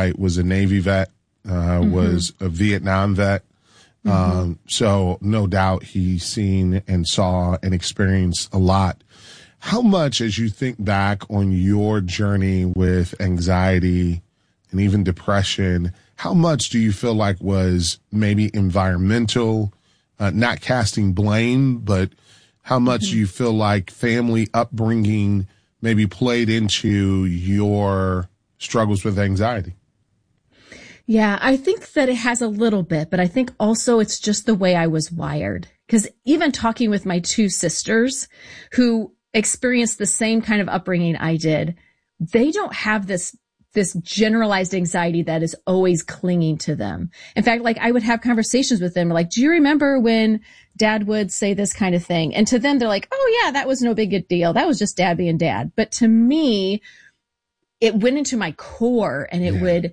right, was a Navy vet, was a Vietnam vet. So no doubt he's seen and saw and experienced a lot. How much, as you think back on your journey with anxiety and even depression, how much do you feel like was maybe environmental, not casting blame, but how much do you feel like family upbringing maybe played into your struggles with anxiety? Yeah, I think that it has a little bit, but I think also it's just the way I was wired. Because even talking with my two sisters who experienced the same kind of upbringing I did, they don't have this generalized anxiety that is always clinging to them. In fact, like I would have conversations with them like, do you remember when dad would say this kind of thing? And to them, they're like, oh yeah, that was no big deal. That was just dad being dad. But to me, it went into my core and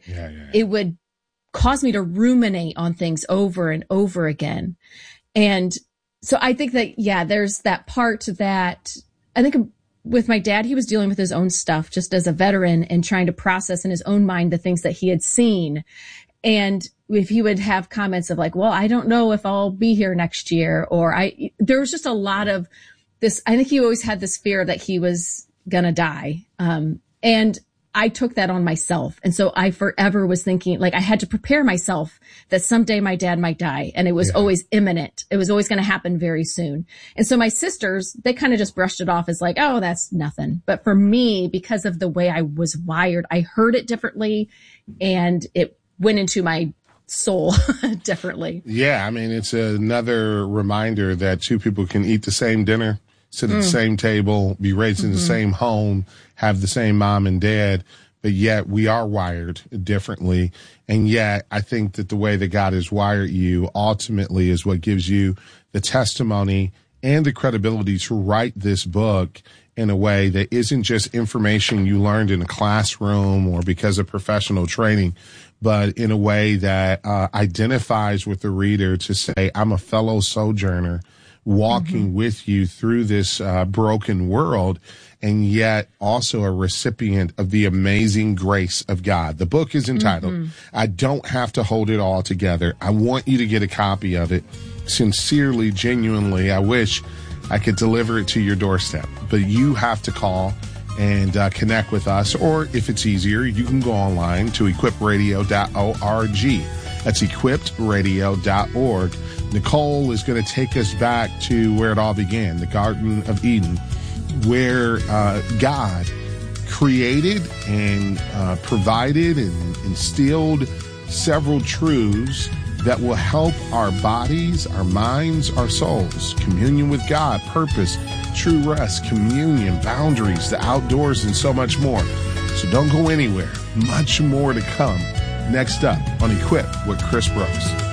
it would cause me to ruminate on things over and over again. And so I think that, there's that part that I think with my dad, he was dealing with his own stuff just as a veteran and trying to process in his own mind the things that he had seen. And if he would have comments of like, well, I don't know if I'll be here next year, or there was just a lot of this. I think he always had this fear that he was going to die. And I took that on myself. And so I forever was thinking like I had to prepare myself that someday my dad might die. And it was always imminent. It was always going to happen very soon. And so my sisters, they kind of just brushed it off as like, oh, that's nothing. But for me, because of the way I was wired, I heard it differently and it went into my soul differently. Yeah. I mean, it's another reminder that two people can eat the same dinner, sit at the same table, be raised in the same home, have the same mom and dad, but yet we are wired differently. And yet I think that the way that God has wired you ultimately is what gives you the testimony and the credibility to write this book in a way that isn't just information you learned in a classroom or because of professional training, but in a way that identifies with the reader to say, I'm a fellow sojourner walking with you through this broken world, and yet also a recipient of the amazing grace of God. The book is entitled, I Don't Have to Hold It All Together. I want you to get a copy of it. Sincerely, genuinely, I wish I could deliver it to your doorstep, but you have to call and connect with us, or if it's easier, you can go online to equipradio.org. That's equipradio.org. Nicole is going to take us back to where it all began, the Garden of Eden, where God created and provided and instilled several truths that will help our bodies, our minds, our souls, communion with God, purpose, true rest, communion, boundaries, the outdoors, and so much more. So don't go anywhere. Much more to come. Next up on Equip with Chris Brooks.